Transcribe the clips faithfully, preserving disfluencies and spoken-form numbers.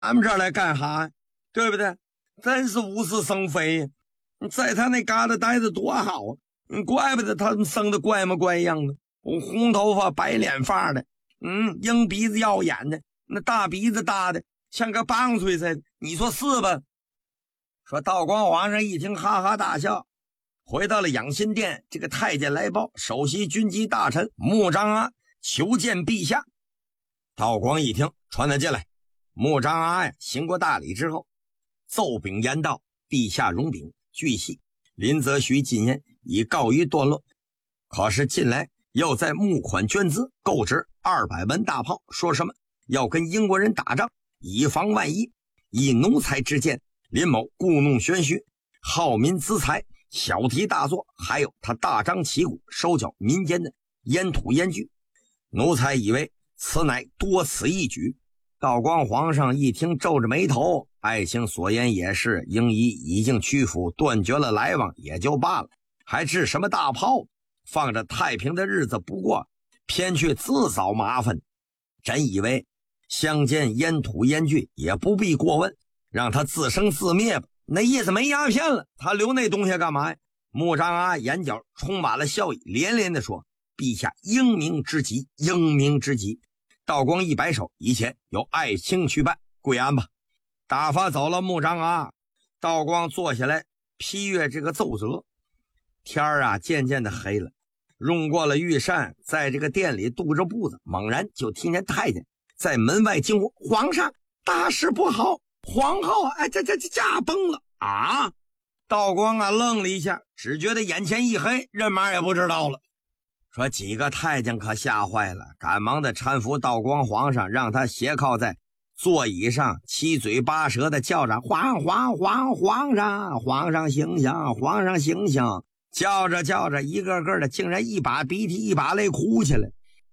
咱们这儿来干哈呀？对不对？真是无事生非呀！你在他那旮瘩待着多好啊！你怪不得他们生的怪模怪样的，红头发白脸发的，嗯，鹰鼻子耀眼的，那大鼻子大的像个棒槌似的，你说是吧？说道光皇上一听哈哈大笑，回到了养心殿。这个太监来报，首席军机大臣穆彰阿求见陛下。道光一听，传他进来。穆彰阿呀，行过大礼之后，奏禀言道：陛下容禀，据悉林则徐进言已告一段落，可是近来又在募款捐资，购置二百门大炮，说什么要跟英国人打仗，以防万一。以奴才之见，林某故弄玄虚，耗民资财，小题大做，还有他大张旗鼓收缴民间的烟土烟具，奴才以为此乃多此一举。道光皇上一听，皱着眉头，爱卿所言也是，英仪已经屈服，断绝了来往也就罢了，还治什么大炮？放着太平的日子不过，偏去自找麻烦。真以为乡间烟土烟具也不必过问，让他自生自灭吧。那意思没鸦片了，他留那东西干嘛呀？穆彰阿眼角充满了笑意，连连地说：陛下英明之极，英明之极。道光一摆手，以前由爱卿去办，跪安吧。打发走了穆彰阿，道光坐下来批阅这个奏折。天儿啊渐渐的黑了，用过了御膳，在这个店里踱着步子，猛然就听见太监在门外惊呼：皇上，大事不好，皇后哎这这这驾崩了啊！道光啊愣了一下，只觉得眼前一黑，人马也不知道了。说几个太监可吓坏了，赶忙的搀扶道光皇上，让他斜靠在座椅上，七嘴八舌的叫着：皇皇皇皇上，皇上醒醒，皇上醒醒！叫着叫着，一个个的竟然一把鼻涕一把泪哭起来。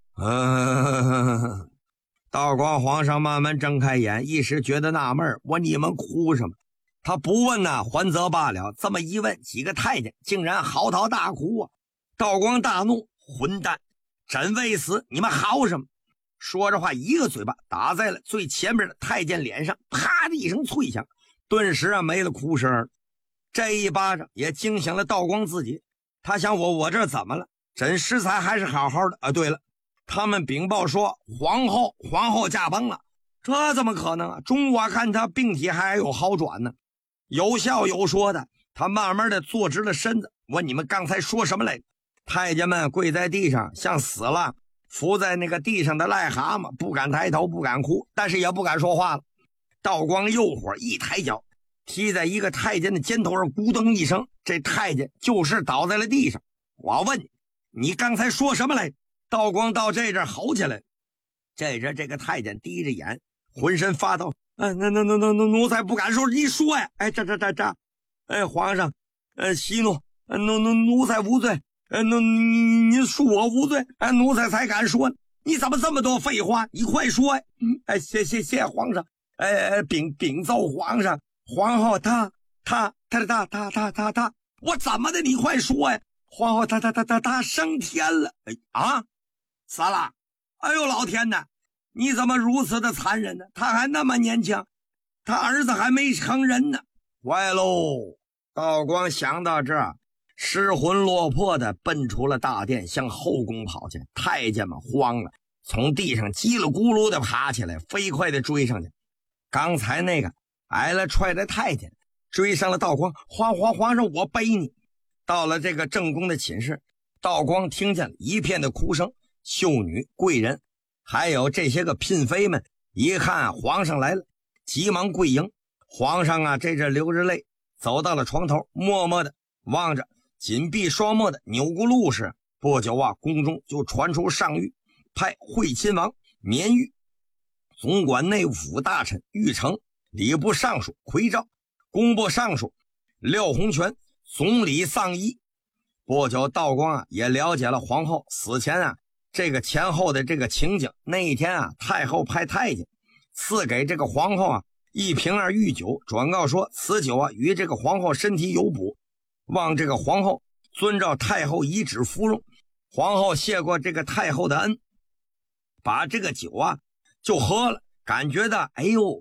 嗯，道光皇上慢慢睁开眼，一时觉得纳闷，我你们哭什么？他不问呐、啊，还则罢了，这么一问，几个太监竟然嚎啕大哭啊！道光大怒，混蛋，朕未死，你们嚎什么？说着话，一个嘴巴打在了最前面的太监脸上，啪的一声脆响，顿时啊没了哭声。这一巴掌也惊醒了道光自己，他想我我这怎么了？朕适才还是好好的啊！对了，他们禀报说皇后皇后驾崩了，这怎么可能啊？中午啊看他病体还有好转呢。有笑有说的，他慢慢的坐直了身子，问你们刚才说什么来着？太监们跪在地上，像死了，伏在那个地上的癞蛤蟆，不敢抬头，不敢哭，但是也不敢说话了。道光又火，一抬脚踢在一个太监的肩头上，咕噔一声，这太监就是倒在了地上。我问你，你刚才说什么来？道光到这阵吼起来。这阵这个太监低着眼，浑身发抖。哎，那那那那那奴才不敢说，你说呀？哎，这这这这，哎，皇上，呃，息怒，呃，奴奴奴才无罪。呃，那你你恕我无罪，哎，奴才才敢说，你怎么这么多废话？你快说呀！嗯，哎，谢谢谢皇上，哎，禀禀奏皇上，皇后她她她她她她她她，我怎么的？你快说呀！皇后她她她她她升天了，哎啊，死了！哎呦老天哪，你怎么如此的残忍呢？他还那么年轻，他儿子还没成人呢，坏喽！道光想到这儿，失魂落魄的奔出了大殿，向后宫跑去。太监们慌了，从地上叽里咕噜的爬起来，飞快的追上去。刚才那个挨了踹的太监追上了道光，皇皇皇上，我背你。到了这个正宫的寝室，道光听见了一片的哭声，秀女贵人还有这些个嫔妃们一看皇上来了，急忙跪迎。皇上啊这阵流着泪走到了床头，默默的望着紧闭双目的钮祜禄氏。不久啊，宫中就传出上谕，派惠亲王绵玉、总管内务府大臣玉成、礼部尚书奎昭、工部尚书廖洪全总理丧仪。不久，道光啊也了解了皇后死前啊这个前后的这个情景。那一天啊，太后派太监赐给这个皇后啊一瓶儿御酒，转告说此酒啊与这个皇后身体有补，望这个皇后遵照太后遗旨服用。皇后谢过这个太后的恩，把这个酒啊就喝了，感觉到哎呦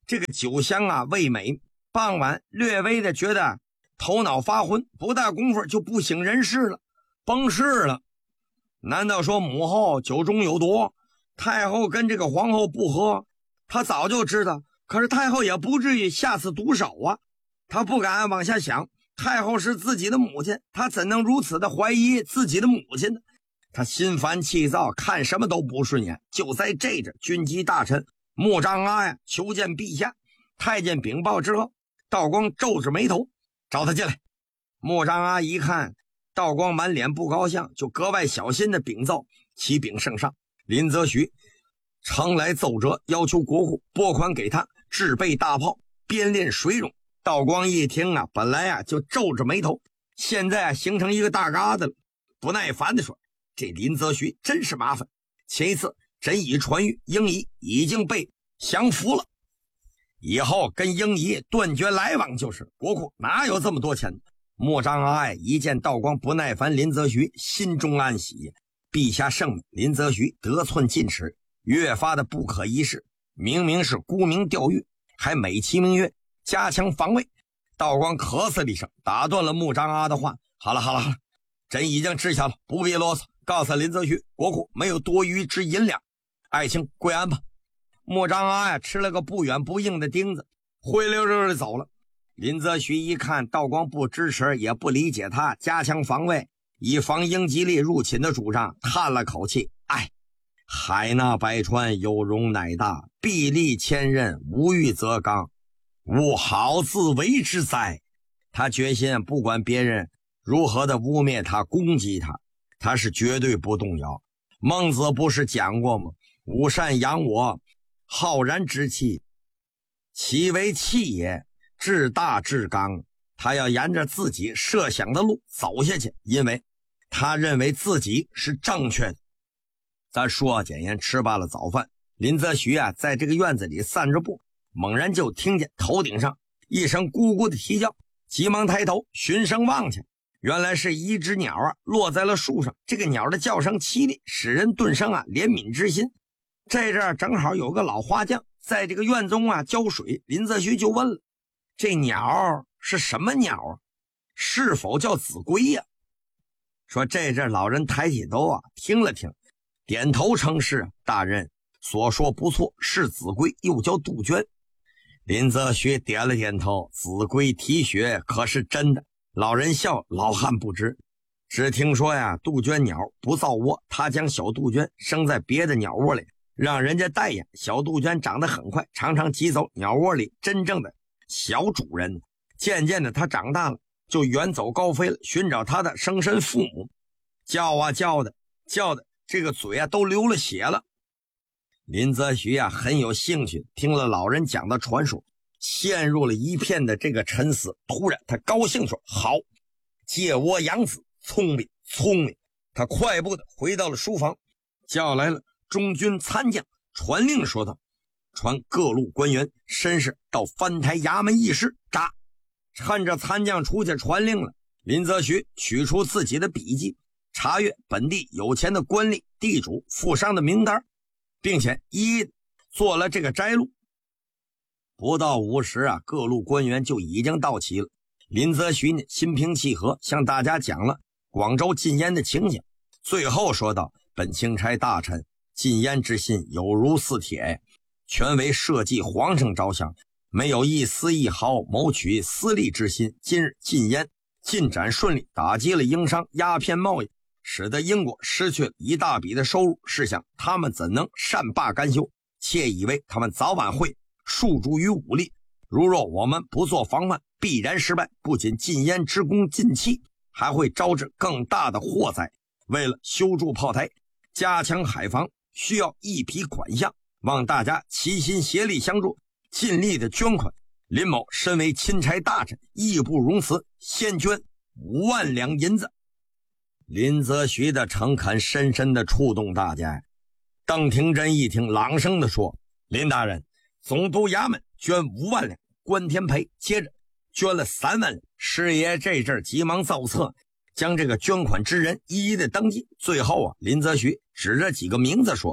这个酒香啊味美，傍晚略微的觉得头脑发昏，不大功夫就不省人事了，崩逝了。难道说母后酒中有毒？太后跟这个皇后不和，她早就知道，可是太后也不至于下此毒手啊。她不敢往下想，太后是自己的母亲，她怎能如此的怀疑自己的母亲呢？她心烦气躁，看什么都不顺眼。就在这阵，军机大臣穆彰阿呀求见陛下。太监禀报之后，道光皱着眉头找他进来。穆彰阿一看道光满脸不高兴，就格外小心的禀奏：启禀圣上，林则徐常来奏折，要求国库拨款给他制备大炮，编练水冗。道光一听啊，本来啊就皱着眉头，现在啊形成一个大疙瘩了，不耐烦的说：这林则徐真是麻烦，前一次朕已传谕英仪已经被降服了，以后跟英仪断绝来往就是，国库哪有这么多钱？穆彰阿一见道光不耐烦林则徐，心中暗喜，陛下圣明，林则徐得寸进尺，越发的不可一世，明明是沽名钓誉，还美其名曰加强防卫。道光咳嗽了一声，打断了穆彰阿的话：好了好了好了，朕已经知晓了，不必啰嗦，告诉林则徐，国库没有多余之银两，爱卿归安吧。穆彰阿呀吃了个不远不硬的钉子，灰溜溜的走了。林则徐一看道光不支持，也不理解他加强防卫以防英吉利入侵的主张，叹了口气：哎，海纳百川，有容乃大，壁立千仞，无欲则刚，吾好自为之哉。他决心不管别人如何的污蔑他攻击他，他是绝对不动摇。孟子不是讲过吗？吾善养我浩然之气，其为气也，至大至刚。他要沿着自己设想的路走下去，因为他认为自己是正确的。咱说简言，吃罢了早饭，林则徐啊在这个院子里散着步，猛然就听见头顶上一声咕咕的啼叫，急忙抬头循声望去，原来是一只鸟啊落在了树上。这个鸟的叫声凄厉，使人顿生啊怜悯之心。这阵儿正好有个老花匠在这个院中啊浇水，林则徐就问了：这鸟是什么鸟啊？是否叫子规呀？说这阵老人抬起头啊听了听，点头称是：大人所说不错，是子规，又叫杜鹃。林则徐点了点头：子规啼血可是真的？老人笑：老汉不知，只听说呀杜鹃鸟不造窝，他将小杜鹃生在别的鸟窝里，让人家代养。小杜鹃长得很快，常常挤走鸟窝里真正的小主人。渐渐的它长大了，就远走高飞了，寻找它的生身父母。叫啊叫的叫的这个嘴啊都流了血了。林则徐啊很有兴趣，听了老人讲的传说，陷入了一片的这个沉思。突然他高兴说：好，借我养子，聪明聪明。他快步的回到了书房，叫来了中军参将，传令说道：传各路官员绅士到藩台衙门议事。嘎！趁着参将出去传令了，林则徐取出自己的笔记，查阅本地有钱的官吏、地主、富商的名单，并且一一做了这个摘录。不到午时啊，各路官员就已经到齐了。林则徐呢心平气和，向大家讲了广州禁烟的情形，最后说道：本钦差大臣禁烟之心有如似铁，全为社稷皇上着想，没有一丝一毫谋取私利之心。今日禁烟进展顺利，打击了英商鸦片贸易，使得英国失去了一大笔的收入。试想他们怎能善罢甘休，窃以为他们早晚会诉诸于武力。如若我们不做防范，必然失败，不仅禁烟之功尽弃，还会招致更大的祸灾。为了修筑炮台，加强海防，需要一笔款项，望大家齐心协力相助，尽力的捐款。林某身为钦差大臣，义不容辞，先捐五万两银子。林则徐的诚恳深深的触动大家。邓廷珍一听，朗声的说：林大人，总督衙门捐五万两，关天培接着捐了三万两。师爷这阵急忙造册，将这个捐款之人一一的登记。最后啊，林则徐指着几个名字说：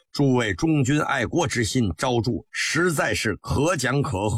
诸位忠君爱国之心昭著，实在是可讲可贺。